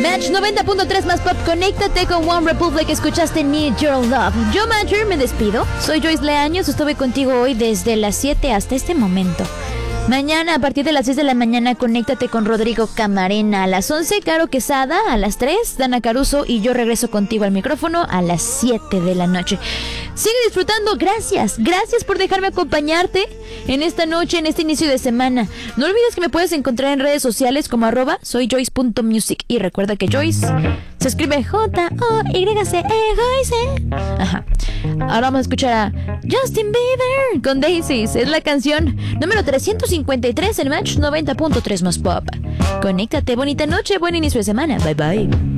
Match 90.3 más pop. Conéctate con One Republic. Escuchaste Need Your Love. Yo, Matcher, me despido. Soy Joyce Leaños. Estuve contigo hoy desde las 7 hasta este momento. Mañana, a partir de las 6 de la mañana, conéctate con Rodrigo Camarena. A las 11, Caro Quesada. A las 3, Dana Caruso. Y yo regreso contigo al micrófono a las 7 de la noche. Sigue disfrutando. Gracias. Gracias por dejarme acompañarte en esta noche, en este inicio de semana. No olvides que me puedes encontrar en redes sociales como @soyjoyce.music. Y recuerda que Joyce se escribe Joyce. Ajá. Ahora vamos a escuchar a Justin Bieber con Daisies. Es la canción número 353 en Match 90.3 más pop. Conéctate, bonita noche, buen inicio de semana. Bye bye.